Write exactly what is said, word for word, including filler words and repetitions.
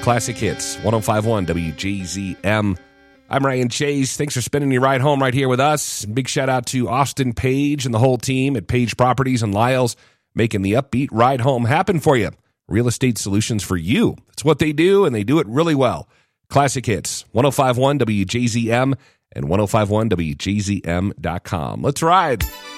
Classic Hits, ten fifty-one W J Z M. I'm Ryan Chase. Thanks for spending your ride home right here with us. Big shout out to Austin Page and the whole team at Page Properties and Lyles, making the upbeat ride home happen for you. Real estate solutions for you. It's what they do, and they do it really well. Classic Hits, ten fifty-one W J Z M and ten fifty-one W J Z M dot com. Let's ride.